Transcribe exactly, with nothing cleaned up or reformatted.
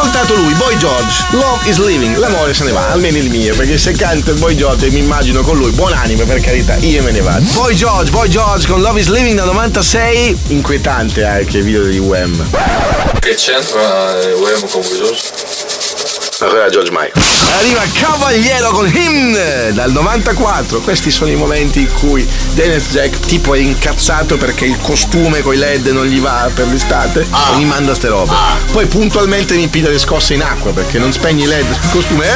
cantato lui, Boy George, Love is Living, l'amore se ne va, almeno il mio, perché se canta il Boy George mi immagino con lui, buonanime per carità, io me ne vado. Boy George, Boy George con Love is Living da novantasei, inquietante anche il video di Wham. Che c'entra Wham con Beatles? Ma quello era George Michael. Arriva Cavaliero con Hymn dal novantaquattro. Questi sono i momenti in cui Dennis Jack tipo è incazzato perché il costume coi led non gli va per l'estate ah. e mi manda ste robe. Ah. Poi puntualmente mi piglia le scosse in acqua perché non spegni i led sul costume.